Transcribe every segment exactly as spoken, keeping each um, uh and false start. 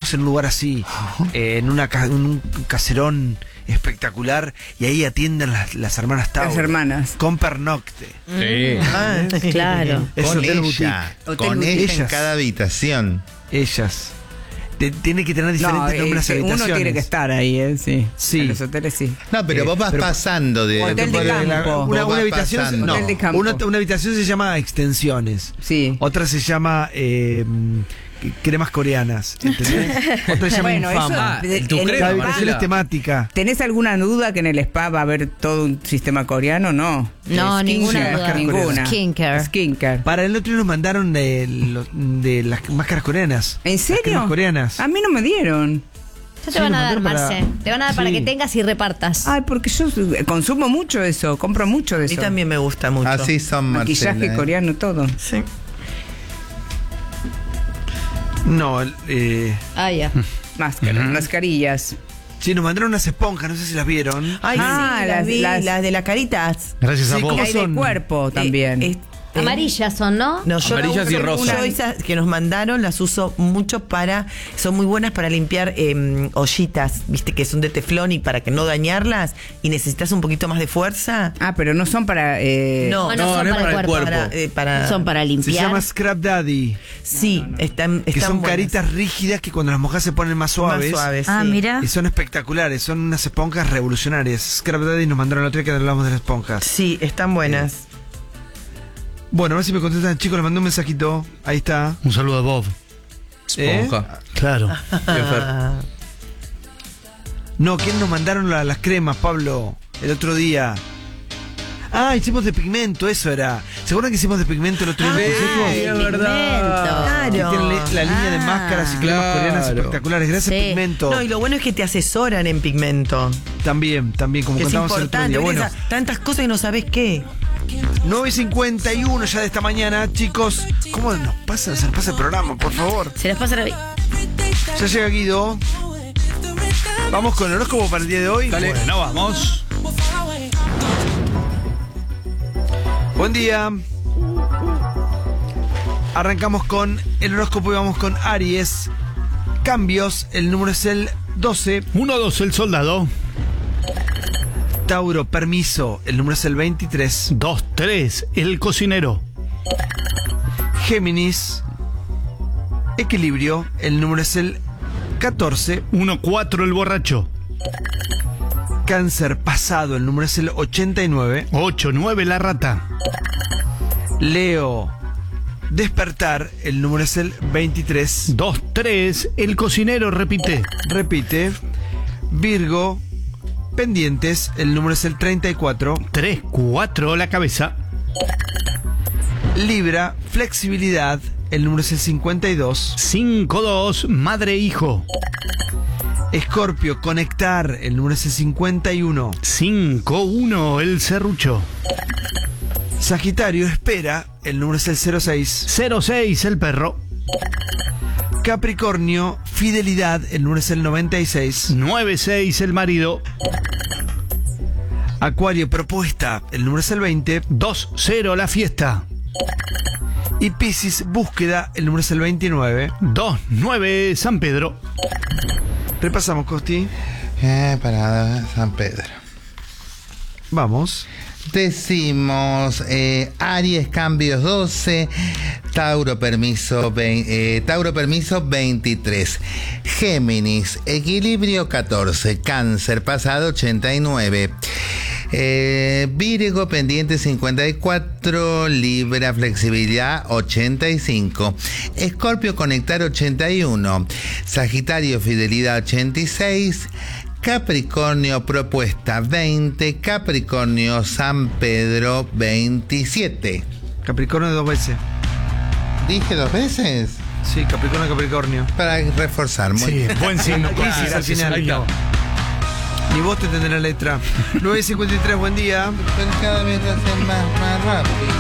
fuimos en un lugar así, eh, en una ca- un caserón espectacular, y ahí atienden las, las hermanas Tauro. Las hermanas. Con pernocte. Sí. Ah, Claro. Es con hotel ella, boutique. con Hotel ella en ellas. cada habitación. Ellas. Te- tiene que tener diferentes No, nombres eh, las uno habitaciones. tiene que estar ahí, ¿eh? Sí. Sí. En los hoteles sí. No, pero Eh, vos vas pero- pasando de... Hotel de por- campo. Una, vos una vas habitación, pasando. no, Hotel de campo. una, una habitación se llama extensiones. Sí. Otra se llama eh, cremas coreanas. ¿Entendés? Otra se llama Bueno, infama. eso- Ah, tu en el crema, La spa- habitación Marcela. es temática. ¿Tenés alguna duda que en el spa va a haber todo un sistema coreano? No. No, Skincare, ninguna duda. Ninguna. Skincare. Skincare. Para el otro nos mandaron de, lo- de las máscaras coreanas. ¿En Las serio? cremas coreanas. A mí no me dieron. Ya te Sí, van nos a dar, mandaron para- Marce. Te van a dar para Sí. que tengas y repartas. Ay, porque yo consumo mucho eso, compro mucho de A eso. mí también me gusta mucho. Así son, Maquillaje Marcela, ¿eh? coreano, todo. Sí. No, eh, Ah, ya. Máscaras, mascarillas. sí, nos mandaron unas esponjas, no sé si las vieron. Ay, Ah, sí, las- las, vi, las- las de las caritas. Gracias a Sí, vos. ¿cómo Hay de son? cuerpo también. Eh, eh, Amarillas son, ¿no? No, yo Amarillas la y uso- rosas. Yo esas que nos mandaron las uso mucho para, son muy buenas para limpiar eh, ollitas, viste que son de teflón y para que no dañarlas y necesitas un poquito más de fuerza. Ah, pero no son para... eh, No, Bueno, no, son no es para el para el cuerpo. cuerpo. para, eh, para- Son para Se limpiar. llama Scrap Daddy. sí, están, Que están son buenas. caritas rígidas que cuando las mojas se ponen más suaves. Más suaves. Ah, sí. mira. Y son espectaculares, son unas esponjas revolucionarias. Scrap Daddy nos mandaron la otra que hablamos de las esponjas. Sí, están buenas. Bueno, a ver si me contestan, chicos, les mandé un mensajito. Ahí está. Un saludo a Bob. ¿Eh? Esponja. Claro. Bien, Fer. Ah, No, ¿quién nos mandaron la- las cremas, Pablo? El otro día. Ah, hicimos de pigmento, eso era. ¿Se acuerdan que hicimos de pigmento el otro día? en los consejos? Sí, es verdad. Que claro. tienen le- la línea de Ah. máscaras y cremas Claro. coreanas espectaculares. Gracias, Sí. pigmento. No, y lo bueno es que te asesoran en pigmento. También, también, como Que es contamos el otro importante. día. Bueno, Bueno, tantas cosas y no sabes qué. nueve y cincuenta y uno ya de esta mañana, chicos. ¿Cómo nos pasa? Se nos pasa el programa, por favor. Se las pasa la... Ya llega Guido. Vamos con el horóscopo para el día de hoy. Dale. Bueno, vamos. Buen día. Arrancamos con el horóscopo y vamos con Aries. Cambios, el número es el doce. uno dos, el soldado. Tauro, permiso, el número es el veintitrés. dos tres, el cocinero. Géminis, equilibrio, el número es el catorce. uno cuatro, el borracho. Cáncer, pasado, el número es el ochenta y nueve. ocho nueve, la rata. Leo, despertar, el número es el veintitrés. dos tres, el cocinero, repite. Repite. Virgo, pendientes, el número es el treinta y cuatro. tres cuatro, la cabeza. Libra, flexibilidad, el número es el cincuenta y dos. cinco dos, madre hijo. Escorpio, conectar, el número es el cincuenta y uno. cinco uno, el serrucho. Sagitario, espera, el número es el cero seis. cero seis, el perro. Capricornio, fidelidad, el número es el noventa y seis. nueve seis, el marido. Acuario, propuesta, el número es el veinte. dos cero, la fiesta. Y Piscis, búsqueda, el número es el veintinueve. dos nueve, San Pedro. Repasamos, Costi. Eh, para San Pedro. Vamos. Decimos eh, Aries, cambios doce. Tauro, permiso vein- eh, Tauro, permiso veintitrés. Géminis, equilibrio catorce. Cáncer, pasado ochenta y nueve. Eh, Virgo, pendiente cincuenta y cuatro. Libra, flexibilidad ochenta y cinco. Escorpio, conectar ochenta y uno. Sagitario, fidelidad ochenta y seis. Capricornio, propuesta veinte. Capricornio, San Pedro veintisiete. Capricornio dos veces. ¿Dije dos veces? Sí, Capricornio, Capricornio. Para reforzar. Muy Sí, bien. buen signo. Piscis al final. Ahí está. Ni vos te entendés la letra. nueve y cincuenta y tres, buen día. Pero cada vez lo hacen más, más rápido.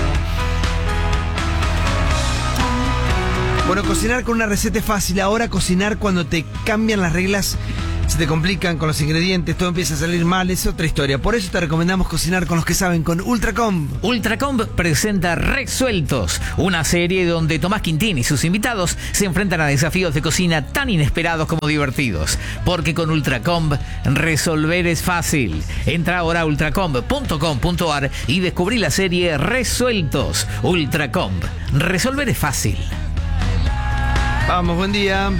Bueno, cocinar con una receta es fácil. Ahora cocinar cuando te cambian las reglas se te complican con los ingredientes, todo empieza a salir mal, es otra historia. Por eso te recomendamos cocinar con los que saben, con Ultracomb. Ultracomb presenta Resueltos, una serie donde Tomás Quintín y sus invitados se enfrentan a desafíos de cocina tan inesperados como divertidos. Porque con Ultracomb, resolver es fácil. Entra ahora a ultracomb punto com punto ar y descubrí la serie Resueltos. Ultracomb, resolver es fácil. Vamos, buen día.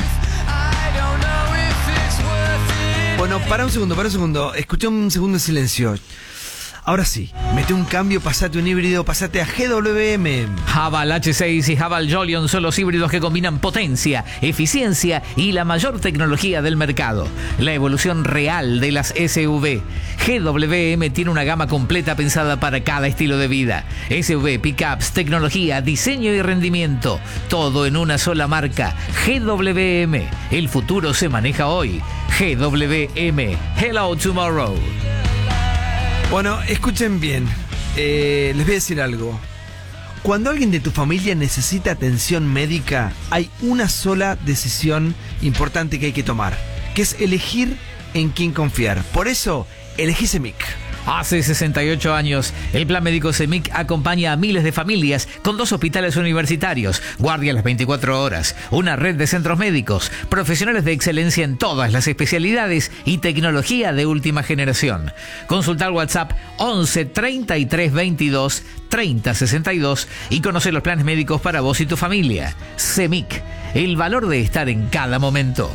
Bueno, para un segundo, para un segundo. Escuché un segundo de silencio. Ahora sí, mete un cambio, pasate un híbrido, pasate a G W M. Haval H seis y Haval Jolion son los híbridos que combinan potencia, eficiencia y la mayor tecnología del mercado. La evolución real de las S U V. G W M tiene una gama completa pensada para cada estilo de vida. S U V, pickups, tecnología, diseño y rendimiento. Todo en una sola marca. G W M. El futuro se maneja hoy. G W M. Hello tomorrow. Bueno, escuchen bien. Eh, les voy a decir algo. Cuando alguien de tu familia necesita atención médica, hay una sola decisión importante que hay que tomar, que es elegir en quién confiar. Por eso, elegí CEMIC. Hace sesenta y ocho años, el Plan Médico CEMIC acompaña a miles de familias con dos hospitales universitarios, guardia las veinticuatro horas, una red de centros médicos, profesionales de excelencia en todas las especialidades y tecnología de última generación. Consulta el WhatsApp once treinta y tres veintidós treinta sesenta y dos y conoce los planes médicos para vos y tu familia. CEMIC, el valor de estar en cada momento.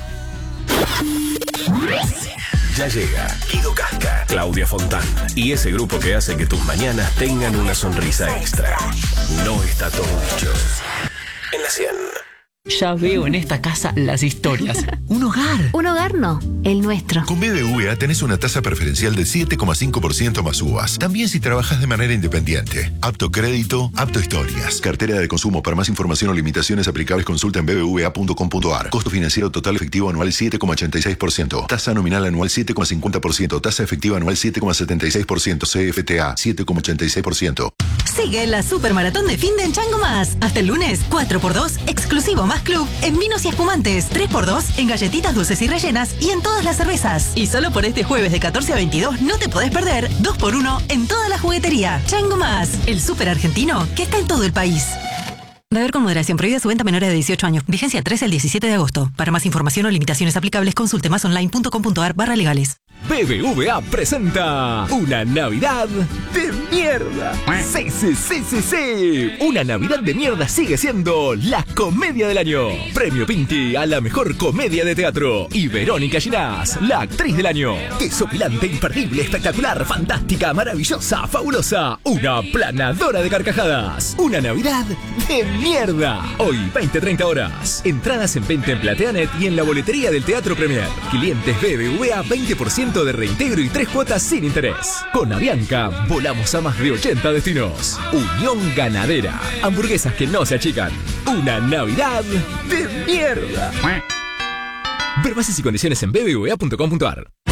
Ya llega Guido Casca, Claudia Fontán y ese grupo que hace que tus mañanas tengan una sonrisa extra. No está todo dicho. En la cien. Ya veo en esta casa las historias. Un hogar. Un hogar no, el nuestro. Con B B V A tenés una tasa preferencial del siete coma cinco por ciento más U V A S. También si trabajas de manera independiente. Apto crédito, apto historias. Cartera de consumo. Para más información o limitaciones aplicables consulta en b b v a punto com punto ar. Costo financiero total efectivo anual siete coma ochenta y seis por ciento. Tasa nominal anual siete coma cincuenta por ciento. Tasa efectiva anual siete coma setenta y seis por ciento. C F T A siete coma ochenta y seis por ciento. Sigue la supermaratón de fin de en Chango Más. Hasta el lunes, cuatro por dos, exclusivo más club en vinos y espumantes. tres por dos en galletitas dulces y rellenas y en todas las cervezas. Y solo por este jueves de catorce a veintidós no te podés perder dos por uno en toda la juguetería. Chango Más, el súper argentino que está en todo el país. Beber con moderación. Prohibida su venta a menores de dieciocho años. Vigencia trece al diecisiete de agosto. Para más información o limitaciones aplicables, consulte más online punto com punto ar barra legales. B B V A presenta una Navidad de mierda. Sí, sí, sí, sí, sí. Una Navidad de mierda sigue siendo la comedia del año. Premio Pinti a la mejor comedia de teatro. Y Verónica Ginás, la actriz del año. Desopilante, imperdible, espectacular, fantástica, maravillosa, fabulosa. Una planadora de carcajadas. Una Navidad de mierda. Hoy, veinte a treinta horas. Entradas en venta en Plateanet y en la boletería del Teatro Premier. Clientes B B V A, veinte por ciento de reintegro y tres cuotas sin interés. Con Avianca volamos a más de ochenta destinos. Unión Ganadera. Hamburguesas que no se achican. Una Navidad de mierda. Ver bases y condiciones en b b v a punto com punto ar.